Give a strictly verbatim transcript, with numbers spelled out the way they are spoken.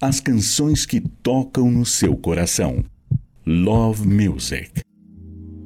as canções que tocam no seu coração. Love Music.